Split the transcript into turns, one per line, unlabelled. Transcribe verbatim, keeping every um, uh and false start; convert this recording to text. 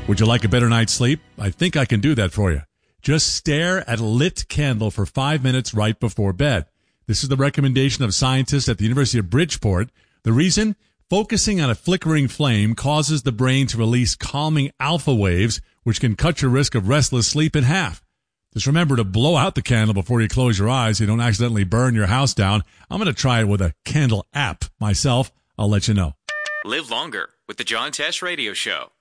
Would you like a better night's sleep? I think I can do that for you. Just stare at a lit candle for five minutes right before bed. This is the recommendation of scientists at the University of Bridgeport. The reason? Focusing on a flickering flame causes the brain to release calming alpha waves, which can cut your risk of restless sleep in half. Just remember to blow out the candle before you close your eyes so you don't accidentally burn your house down. I'm going to try it with a candle app myself. I'll let you know.
Live longer with the John Tesh Radio Show.